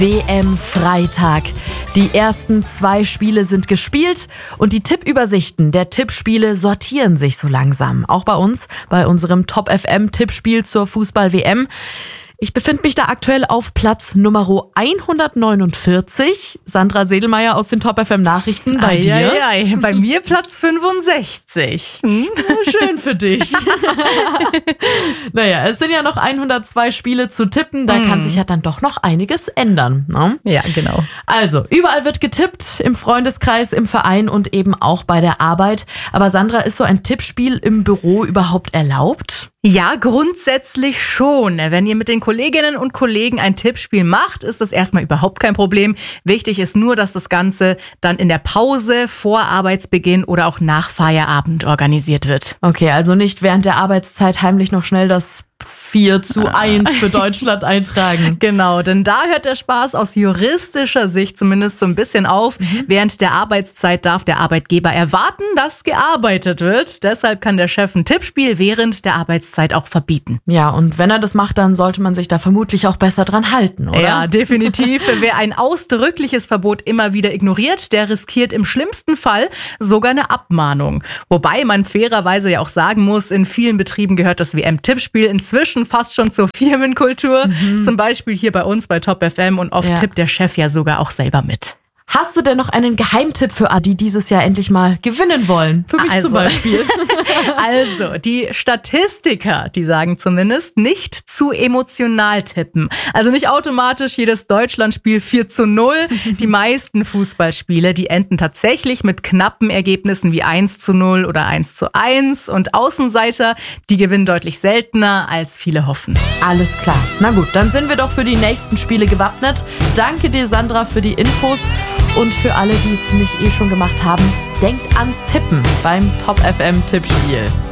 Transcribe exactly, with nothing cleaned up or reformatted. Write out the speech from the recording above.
W M-Freitag. Die ersten zwei Spiele sind gespielt und die Tippübersichten der Tippspiele sortieren sich so langsam. Auch bei uns, bei unserem Top F M-Tippspiel zur Fußball-W M. Ich befinde mich da aktuell auf Platz Nummer hundertneunundvierzig. Sandra Sedelmeier aus den Top F M Nachrichten bei ei, dir. Ei, ei. Bei mir Platz fünfundsechzig. Hm? Schön für dich. Naja, es sind ja noch hundertzwei Spiele zu tippen. Da hm. kann sich ja dann doch noch einiges ändern. Ne? Ja, genau. Also, überall wird getippt. Im Freundeskreis, im Verein und eben auch bei der Arbeit. Aber Sandra, ist so ein Tippspiel im Büro überhaupt erlaubt? Ja, grundsätzlich schon. Wenn ihr mit den Kolleginnen und Kollegen ein Tippspiel macht, ist das erstmal überhaupt kein Problem. Wichtig ist nur, dass das Ganze dann in der Pause, vor Arbeitsbeginn oder auch nach Feierabend organisiert wird. Okay, also nicht während der Arbeitszeit heimlich noch schnell das vier zu eins für Deutschland eintragen. Genau, denn da hört der Spaß aus juristischer Sicht zumindest so ein bisschen auf. Mhm. Während der Arbeitszeit darf der Arbeitgeber erwarten, dass gearbeitet wird. Deshalb kann der Chef ein Tippspiel während der Arbeitszeit auch verbieten. Ja, und wenn er das macht, dann sollte man sich da vermutlich auch besser dran halten, oder? Ja, definitiv. Wer ein ausdrückliches Verbot immer wieder ignoriert, der riskiert im schlimmsten Fall sogar eine Abmahnung. Wobei man fairerweise ja auch sagen muss, in vielen Betrieben gehört das W M-Tippspiel inzwischen fast schon zur Firmenkultur. Mhm. Zum Beispiel hier bei uns bei Top F M und oft ja. tippt der Chef ja sogar auch selber mit. Hast du denn noch einen Geheimtipp für Adi dieses Jahr endlich mal gewinnen wollen? Für mich also, zum Beispiel. Also, die Statistiker, die sagen zumindest, nicht zu emotional tippen. Also nicht automatisch jedes Deutschlandspiel vier zu null. Die meisten Fußballspiele, die enden tatsächlich mit knappen Ergebnissen wie eins zu null oder eins zu eins. Und Außenseiter, die gewinnen deutlich seltener, als viele hoffen. Alles klar. Na gut, dann sind wir doch für die nächsten Spiele gewappnet. Danke dir, Sandra, für die Infos. Und für alle, die es nicht eh schon gemacht haben, denkt ans Tippen beim Top F M Tippspiel.